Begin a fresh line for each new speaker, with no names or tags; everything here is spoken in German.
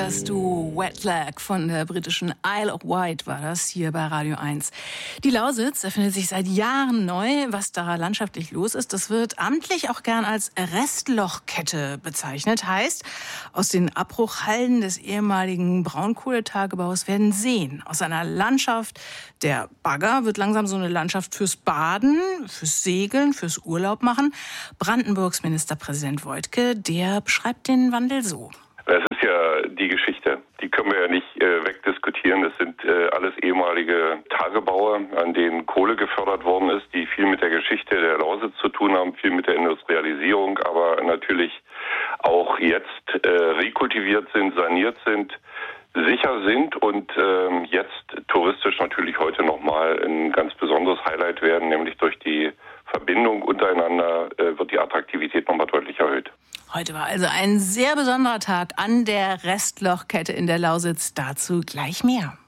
Das Duo Wetlag von der britischen Isle of Wight war das hier bei Radio 1. Die Lausitz erfindet sich seit Jahren neu. Was da landschaftlich los ist, das wird amtlich auch gern als Restlochkette bezeichnet. Heißt, aus den Abbruchhalden des ehemaligen Braunkohletagebaus werden Seen. Aus einer Landschaft der Bagger wird langsam so eine Landschaft fürs Baden, fürs Segeln, fürs Urlaub machen. Brandenburgs Ministerpräsident Woidke, der beschreibt den Wandel so.
Das ist ja die Geschichte. Die können wir ja nicht wegdiskutieren. Das sind alles ehemalige Tagebaue, an denen Kohle gefördert worden ist, die viel mit der Geschichte der Lausitz zu tun haben, viel mit der Industrialisierung, aber natürlich auch jetzt rekultiviert sind, saniert sind, sicher sind und jetzt touristisch natürlich heute nochmal ein ganz besonderes Highlight werden, nämlich durch die Verbindung untereinander wird die Attraktivität nochmal deutlich erhöht.
Heute war also ein sehr besonderer Tag an der Restlochkette in der Lausitz. Dazu gleich mehr.